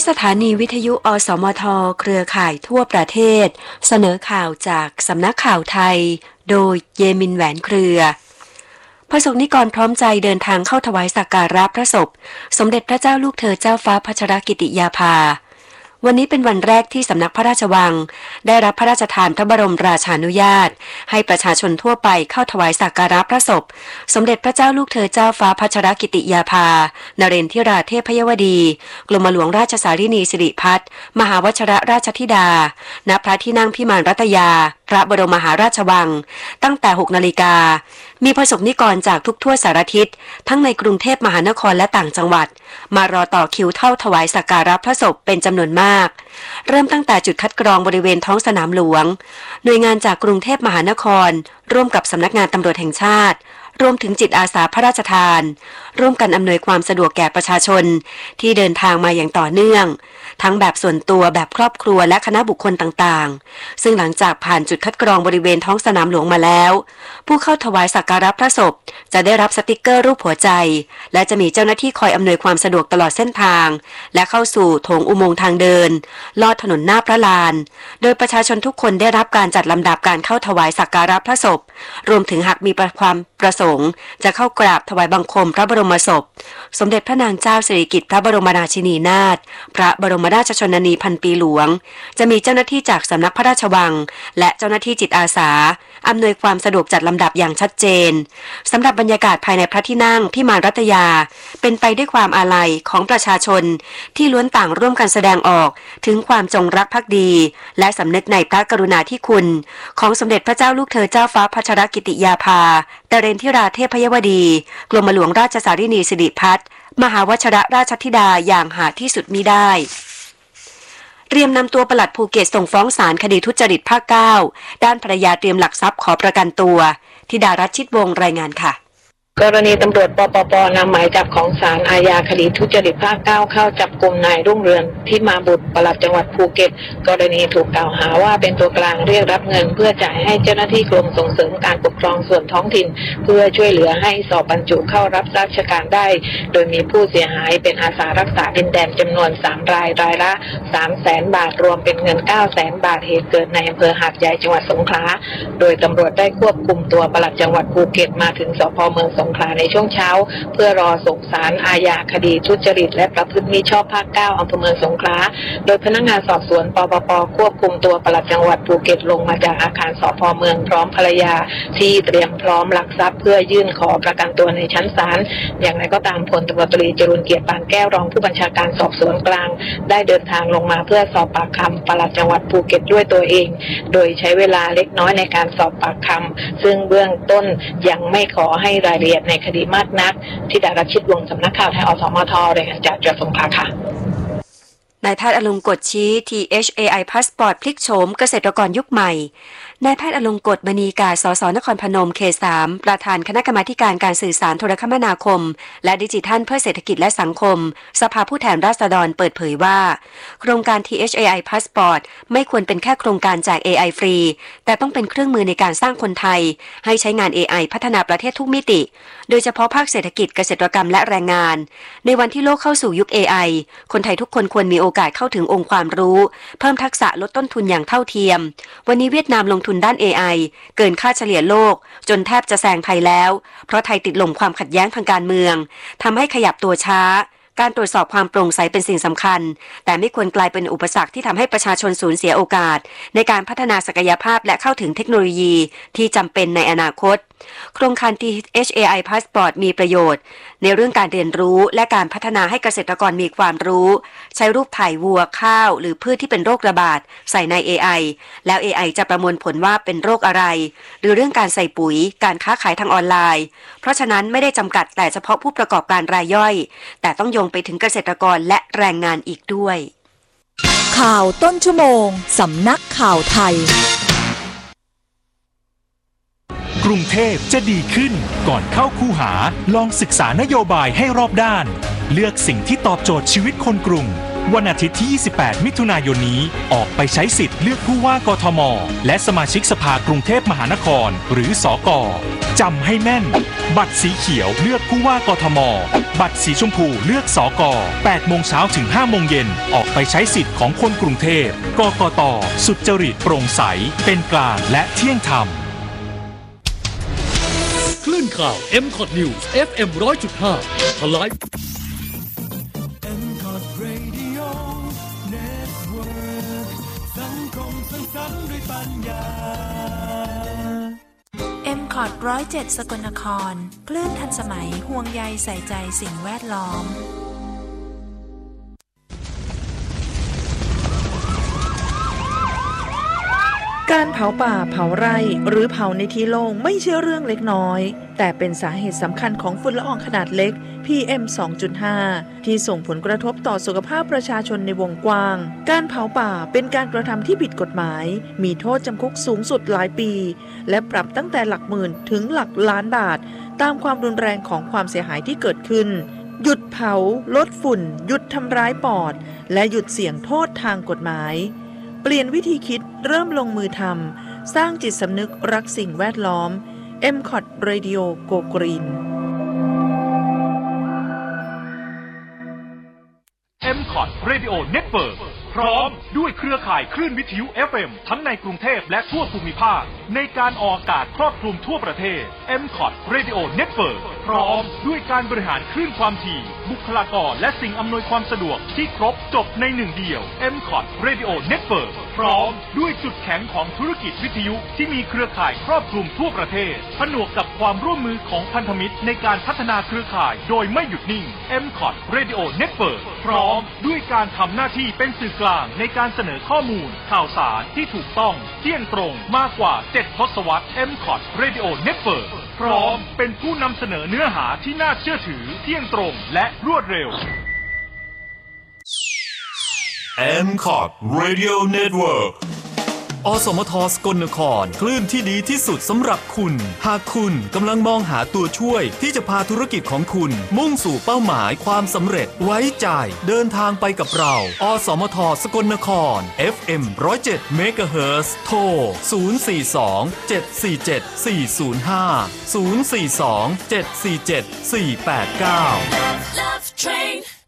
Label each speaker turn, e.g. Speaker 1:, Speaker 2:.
Speaker 1: สถานีวิทยุอสมทเครือข่ายทั่วประเทศเสนอข่าวจากสำนักข่าวไทยโดยเยมินแหวนเครือพระสงฆ์นิกรพร้อมใจเดินทางเข้าถวายสักการะพระศพสมเด็จพระเจ้าลูกเธอเจ้าฟ้าพัชรกิติยาภาวันนี้เป็นวันแรกที่สำนักพระราชวังได้รับพระราชทานพระบรมราชานุญาตให้ประชาชนทั่วไปเข้าถวายสักการะพระศพสมเด็จพระเจ้าลูกเธอเจ้าฟ้าพัชรกิติยาภานเรนทิราเทพยวดีกรมหลวงราชสารินีสิริพัฒน์มหาวชิรราชธิดาณพระที่นั่งพิมานรัตยาพระบรมมหาราชวังตั้งแต่ 6 นาฬิกามีพระสงฆ์นิกรจากทุกทั่วสารทิศทั้งในกรุงเทพมหานครและต่างจังหวัดมารอต่อคิวเข้าถวายสักการะพระศพเป็นจำนวนมากเริ่มตั้งแต่จุดคัดกรองบริเวณท้องสนามหลวงหน่วยงานจากกรุงเทพมหานครร่วมกับสำนักงานตำรวจแห่งชาติรวมถึงจิตอาสาพระราชทานร่วมกันอำนวยความสะดวกแก่ประชาชนที่เดินทางมาอย่างต่อเนื่องทั้งแบบส่วนตัวแบบครอบครัวและคณะบุคคลต่างๆซึ่งหลังจากผ่านจุดคัดกรองบริเวณท้องสนามหลวงมาแล้วผู้เข้าถวายสักการะพระศพจะได้รับสติกเกอร์รูปหัวใจและจะมีเจ้าหน้าที่คอยอำนวยความสะดวกตลอดเส้นทางและเข้าสู่โถงอุโมงค์ทางเดินลอดถนนหน้าพระลานโดยประชาชนทุกคนได้รับการจัดลำดับการเข้าถวายสักการะพระศพรวมถึงหากมีความประสงค์จะเข้ากราบถวายบังคมพระบรมศพสมเด็จพระนางเจ้าสิริกิติ์พระบรมราชินีนาถพระบรมราชชนนีพันปีหลวงจะมีเจ้าหน้าที่จากสำนักพระราชวังและเจ้าหน้าที่จิตอาสาอำนวยความสะดวกจัดลำดับอย่างชัดเจนสำหรับบรรยากาศภายในพระที่นั่งพิมานรัตยาเป็นไปด้วยความอาลัยของประชาชนที่ล้วนต่างร่วมกันแสดงออกถึงความจงรักภักดีและสำนึกในพระกรุณาธิคุณของสมเด็จพระเจ้าลูกเธอเจ้าฟ้าพัชรกิติยาภานเรนทิราเทพยวดีกรมหลวงราชสารินีสิริพัฒน์มหาวชิรราชธิดาอย่างหาที่สุดมิได้เตรียมนำตัวปลัดภูเก็ตส่งฟ้องศาลคดีทุจริตภาค 9ด้านภรรยาเตรียมหลักทรัพย์ขอประกันตัวธิดารัชชิตวงศ์รายงานค่ะ
Speaker 2: กรณีตำรวจปปป.นำหมายจับของศาลอาญาคดีทุจริตภาค 9เข้าจับกุมนายรุ่งเรืองที่มาบุตรปลัดจังหวัดภูเก็ตกรณีถูกกล่าวหาว่าเป็นตัวกลางเรียกรับเงินเพื่อจ่ายให้เจ้าหน้าที่กรมส่งเสริมการปกครองส่วนท้องถิ่นเพื่อช่วยเหลือให้สอบบรรจุเข้ารับราชการได้โดยมีผู้เสียหายเป็นอาสารักษาดินแดนจำนวน3 รายรายละ 300,000 บาทรวมเป็นเงิน 900,000 บาทเหตุเกิดในอำเภอหาดใหญ่จังหวัดสงขลาโดยตำรวจได้ควบคุมตัวปลัดจังหวัดภูเก็ตมาถึงสภ.เมืองสงขลาในช่วงเช้าเพื่อรอส่งศาลอาญาคดีทุจริตและประพฤติมิชอบภาค 9อำเภอเมืองสงขลาโดยพนักงานสอบสวนปปป.ควบคุมตัวปลัดจังหวัดภูเก็ตลงมาจากอาคารสภ.เมืองพร้อมภรรยาที่เตรียมพร้อมหลักทรัพย์เพื่อยื่นขอประกันตัวในชั้นศาลอย่างไรก็ตามพลตำรวจตรีจรูญเกียรติปานแก้วรองผู้บัญชาการสอบสวนกลางได้เดินทางลงมาเพื่อสอบปากคำปลัดจังหวัดภูเก็ตด้วยตัวเองโดยใช้เวลาเล็กน้อยในการสอบปากคำซึ่งเบื้องต้นยังไม่ขอให้รายละเอียดในคดีมากนักธิดารัชชิตวงศ์สำนักข่าวไทยอสมทรายงานจากจังหวัดสงขลาค่ะ
Speaker 1: นายแพทย์อลงกฎชี้ THAI Passport พลิกโฉมเกษตรกรยุคใหม่นายแพทย์อลงกฎ มณีกา สส นครพนม เขต 3 ประธานคณะกรรมาการการสื่อสารโทรคมนาคมและดิจิทัลเพื่อเศรษฐกิจและสังคมสภาผู้แทนราษฎรเปิดเผยว่าโครงการ THAI Passport ไม่ควรเป็นแค่โครงการแจก AI ฟรีแต่ต้องเป็นเครื่องมือในการสร้างคนไทยให้ใช้งาน AI พัฒนาประเทศทุกมิติโดยเฉพาะภาคเศรษฐกิจเกษตรกรรมและแรงงานในวันที่โลกเข้าสู่ยุค AI คนไทยทุกคนควรมีโอกาสเข้าถึงองค์ความรู้เพิ่มทักษะลดต้นทุนอย่างเท่าเทียมวันนี้เวียดนามลงทุนด้าน AI เกินค่าเฉลี่ยโลกจนแทบจะแซงไทยแล้วเพราะไทยติดลมความขัดแย้งทางการเมืองทำให้ขยับตัวช้าการตรวจสอบความโปร่งใสเป็นสิ่งสำคัญแต่ไม่ควรกลายเป็นอุปสรรคที่ทำให้ประชาชนสูญเสียโอกาสในการพัฒนาศักยภาพและเข้าถึงเทคโนโลยีที่จำเป็นในอนาคตโครงการ THAI Passport มีประโยชน์ในเรื่องการเรียนรู้และการพัฒนาให้เกษตรกรมีความรู้ใช้รูปถ่ายวัวข้าวหรือพืชที่เป็นโรคระบาดใส่ใน AI แล้ว AI จะประมวลผลว่าเป็นโรคอะไรหรือเรื่องการใส่ปุ๋ยการค้าขายทางออนไลน์เพราะฉะนั้นไม่ได้จำกัดแต่เฉพาะผู้ประกอบการรายย่อยแต่ต้องโยงไปถึงเกษตรกรและแรงงานอีกด้วย
Speaker 3: ข่าวต้นชั่วโมงสำนักข่าวไทย
Speaker 4: กรุงเทพจะดีขึ้นก่อนเข้าคูหาลองศึกษานโยบายให้รอบด้านเลือกสิ่งที่ตอบโจทย์ชีวิตคนกรุงวันอาทิตย์ที่ 28 มิถุนายนนี้ออกไปใช้สิทธิ์เลือกผู้ว่ากทมและสมาชิกสภากรุงเทพมหานครหรือสก.จำให้แม่นบัตรสีเขียวเลือกผู้ว่ากทมบัตรสีชมพูเลือกสก. 8 โมงเช้าถึง 5 โมงเย็นออกไปใช้สิทธิ์ของคนกรุงเทพกกต.สุจริตโปร่งใสเป็นกลางและเที่ยงธรรม
Speaker 5: คลื่นข่าว M-Cod News FM 100.5 ทลาย
Speaker 6: M-Cod Radio Network สังคมสร้างสรรค์ด้วยปัญญา
Speaker 7: M-Cod 107 สกลนครคลื่นทันสมัยห่วงใยใส่ใจสิ่งแวดล้อม
Speaker 8: การเผาป่าเผาไร่หรือเผาในที่โล่งไม่ใช่เรื่องเล็กน้อยแต่เป็นสาเหตุสำคัญของฝุ่นละอองขนาดเล็ก PM 2.5 ที่ส่งผลกระทบต่อสุขภาพประชาชนในวงกว้างการเผาป่าเป็นการกระทำที่ผิดกฎหมายมีโทษจำคุกสูงสุดหลายปีและปรับตั้งแต่หลักหมื่นถึงหลักล้านบาทตามความรุนแรงของความเสียหายที่เกิดขึ้นหยุดเผาลดฝุ่นหยุดทำร้ายปอดและหยุดเสี่ยงโทษทางกฎหมายเปลี่ยนวิธีคิดเริ่มลงมือทำสร้างจิตสำนึกรักสิ่งแวดล้อม M-Cod Radio Go Green
Speaker 4: M-Cod Radio Network พร้อมด้วยเครือข่ายคลื่นวิทยุ FM ทั้งในกรุงเทพและทั่วภูมิภาคในการออกอากาศครอบคลุมทั่วประเทศ M-Cod Radio Network พร้อมด้วยการบริหารคลื่นความถี่บุคลากรและสิ่งอำนวยความสะดวกที่ครบจบในหนึ่งเดียว M-Cod Radio Network พร้อมด้วยจุดแข็งของธุรกิจวิทยุที่มีเครือข่ายครอบคลุมทั่วประเทศผนวกกับความร่วมมือของพันธมิตรในการพัฒนาเครือข่ายโดยไม่หยุดนิ่ง M-Cod Radio Network พร้อมด้วยการทำหน้าที่เป็นสื่อกลางในการเสนอข้อมูลข่าวสารที่ถูกต้องเที่ยงตรงมากกว่า7 ทศวรรษ M-Cod Radio Network พร้อมเป็นผู้นำเสนอเนื้อหาที่น่าเชื่อถือเที่ยงตรงและรวดเร็ว
Speaker 9: M-Cod Radio Network
Speaker 5: อสมทสกลนครคลื่นที่ดีที่สุดสำหรับคุณหากคุณกำลังมองหาตัวช่วยที่จะพาธุรกิจของคุณมุ่งสู่เป้าหมายความสำเร็จไว้ใจเดินทางไปกับเราอสมทสกลนคร FM 107 MHz โทร 042 747 405 042 747 489